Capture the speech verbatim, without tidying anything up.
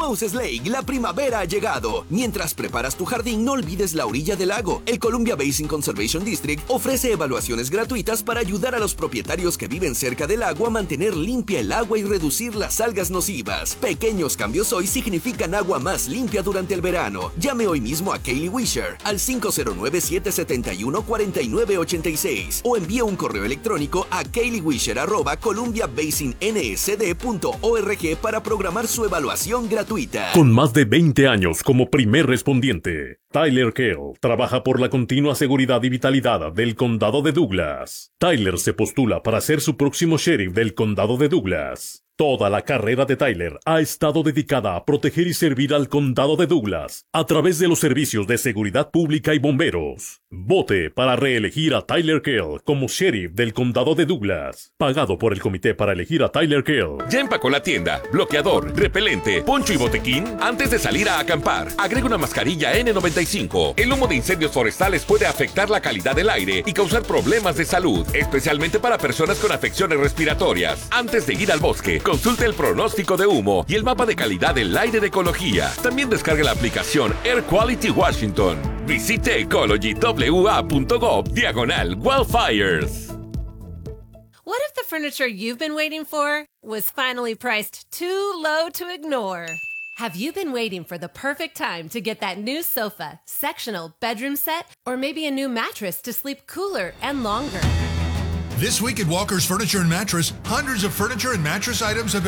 Moses Lake, la primavera ha llegado. Mientras preparas tu jardín, no olvides la orilla del lago. El Columbia Basin Conservation District ofrece evaluaciones gratuitas para ayudar a los propietarios que viven cerca del agua a mantener limpia el agua y reducir las algas nocivas. Pequeños cambios hoy significan agua más limpia durante el verano. Llame hoy mismo a Kaylee Wisher al cinco cero nueve, siete siete uno, cuatro nueve ocho seis o envíe un correo electrónico a kayleewisher arroba columbia basin n s d punto org para programar su evaluación gratuita. Con más de veinte años como primer respondiente, Tyler Kell trabaja por la continua seguridad y vitalidad del condado de Douglas. Tyler se postula para ser su próximo sheriff del condado de Douglas. Toda la carrera de Tyler ha estado dedicada a proteger y servir al condado de Douglas a través de los servicios de seguridad pública y bomberos. Vote para reelegir a Tyler Kell como sheriff del condado de Douglas. Pagado por el comité para elegir a Tyler Kell. ¿Ya empacó la tienda? Bloqueador, repelente, poncho y botequín. Antes de salir a acampar, agrega una mascarilla ene noventa y cinco. El humo de incendios forestales puede afectar la calidad del aire y causar problemas de salud, especialmente para personas con afecciones respiratorias. Antes de ir al bosque, consulte el pronóstico de humo y el mapa de calidad del aire de Ecología. También descargue la aplicación Air Quality Washington. Visite ecology w a punto gov diagonal wildfires. What if the furniture you've been waiting for was finally priced too low to ignore? Have you been waiting for the perfect time to get that new sofa, sectional bedroom set, or maybe a new mattress to sleep cooler and longer? This week at Walker's Furniture and Mattress, hundreds of furniture and mattress items have